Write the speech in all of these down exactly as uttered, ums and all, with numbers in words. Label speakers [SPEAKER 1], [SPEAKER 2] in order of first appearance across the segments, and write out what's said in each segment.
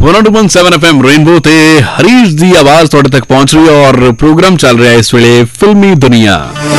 [SPEAKER 1] One two point seven F M rainbow ते हरीश दी आवाज तुहाडे तक पहुंच रही है और प्रोग्राम चल रहा है इस वेले फिल्मी दुनिया।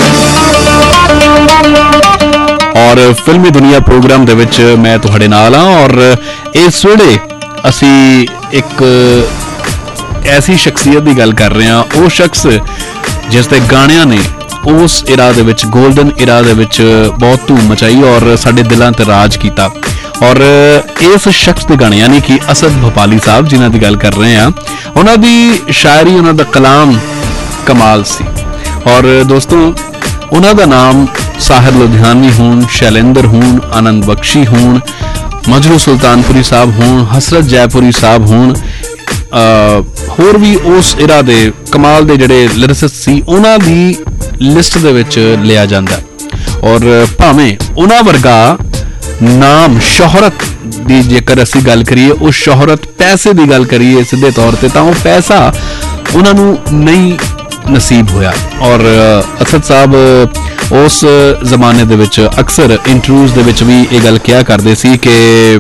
[SPEAKER 1] और फिल्मी दुनिया प्रोग्राम दे विच मैं तुहाडे नाल हां और इस वेले असी एक ऐसी शख्सियत की गल कर रहे हैं, वो शख्स जिसके गाणियां ने उस इरा दे विच गोल्डन इरा दे विच बहुत धूम मचाई और साडे दिलां ते राज कीता। और इस शख्स के गाने यानी कि असद भोपाली साहब जिन्हां दी गल कर रहे हैं, उन्हां दी शायरी उन्हां दा कलाम कमाल सी। और दोस्तों उन्हां दा नाम साहिर लुधियानवी होण, शैलेंद्र होण, आनंद बख्शी होण, मजरू सुल्तानपुरी साहब होण, हसरत जयपुरी साहब होण, होर भी उस इरा दे कमाल दे जिहड़े लिरिसिस्ट सी उन्हां दी लिस्ट दे विच लिया जांदा। और भावें उन्हां वर्गा नाम शोहरत की जेकर असी गल करिए, उस शोहरत पैसे की गल करिए सीधे तौर पर, तो पैसा उन्होंने नहीं नसीब होया। और असद साहब उस जमाने दे विच अक्सर इंटरव्यूज दे विच भी ये गल किया करते सी कि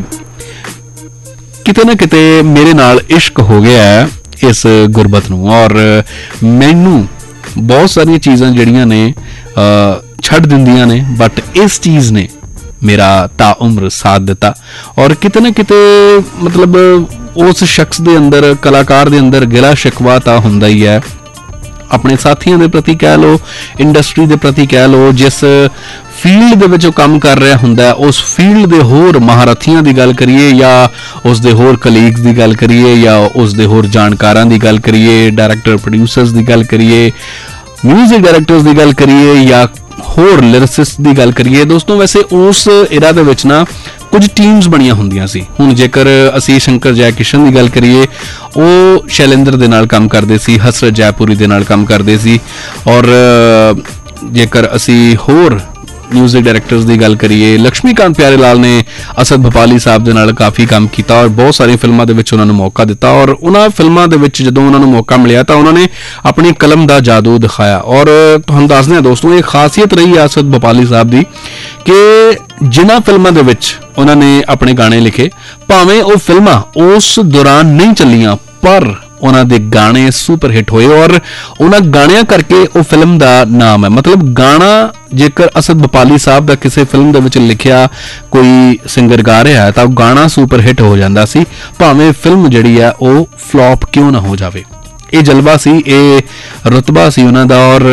[SPEAKER 1] किते ना किते मेरे नाल इश्क हो गया है इस गुरबत नूं और मैनू बहुत सारी चीज़ां जिहड़ियां ने छड्ड दिंदियां ने, बट इस चीज़ ने मेरा ताउम्र साथ दिता। और किते ना किते मतलब उस शख्स दे अंदर, कलाकार दे अंदर गिला शिकवा तां हुंदा ही है, अपने साथियों के प्रति कह लो, इंडस्ट्री के प्रति कह लो, जिस फील्ड दे विच काम कर रहा हुंदा है उस फील्ड दे होर महारथियां की गल करिए या उस दे होर कलीग्स की गल करिए या उस दे होर जानकारां की गल करिए, डायरैक्टर प्रोड्यूसर्स की गल करिए, म्यूजिक डायरैक्टर्स की गल करिए या होर लिरिसिस्ट की गल करिए। दोस्तों वैसे उस इरा दे विच ना कुछ टीम्स बनिया होंदियां सी। हुण जेकर असी शंकर जयकिशन की गल करिए, वो शैलेंद्र दे नाल काम करदे सी, हसरत जयपुरी दे नाल काम करदे सी। और जेकर असी होर म्यूजिक डायरैक्टर्स की गल करिए, लक्ष्मीकांत प्यारेलाल ने असद भोपाली साहब दे नाल काफ़ी काम किया और बहुत सारी फिल्मों के विच उन्होंने मौका दिता। और उन्होंने फिल्मों के विच जदों उन्होंने मौका मिलिया तो उन्होंने अपनी कलम का जादू दिखाया। और तुहानूं दस दें दोस्तों, एक खासियत रही है असद भोपाली साहब की कि जिन्हां फिल्मों के विच उन्होंने अपने गाने लिखे, भावें वो फिल्मां उस दौरान नहीं चलियां पर उन्हां दे गाने सुपर हिट होए और उन्हां गाणियां करके वो फिल्म का नाम है। मतलब गाना जेकर असद भोपाली साहब का किसी फिल्म दे विच लिखिया कोई सिंगर गा रहा है तो गाना सुपर हिट हो जाता सी, भावें फिल्म जिहड़ी है वो फ्लॉप क्यों ना हो जाए। ये जलवा सी, ये रुतबा सी उन्हां दा। और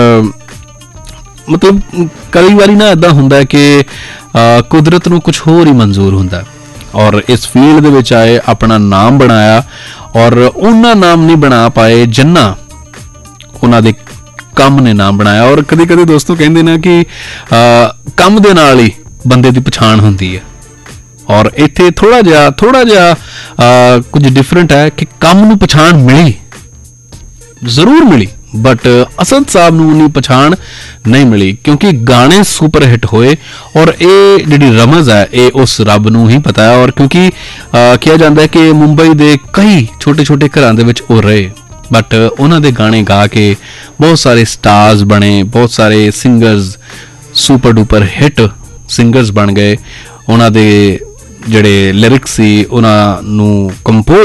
[SPEAKER 1] मतलब कई बारी ना इदां हुंदा है कि कुदरत नूं कुछ होर ही मंजूर हुंदा है और इस फील्ड दे विच आए, अपना नाम बनाया और उन्हां नाम नहीं बना पाए जिन्ना उन्हां दे कम ने नाम बनाया। और कदी कदी दोस्तों कहंदे ना कि कम दे नाल ही बंदे दी पछाण हुंदी है। और इत्थे थोड़ा जिहा थोड़ा जिहा कुछ डिफरेंट है कि कम नूं पछाण मिली, जरूर मिली, बट असद साहब नूं उन्नी पछाण नहीं मिली क्योंकि गाने सुपर हिट होए। और ये जिहड़ी रमज है ये उस रब नूं ही पता है। और क्योंकि किया जाता है कि मुंबई दे कई छोटे छोटे घरां दे विच वो रहे, बट उन्हां दे गाने गा के बहुत सारे स्टार्स बने, बहुत सारे singers super duper hit singers बन गए। उन्हां दे जिहड़े लिरिक्स सी उन्हां नूं कंपोज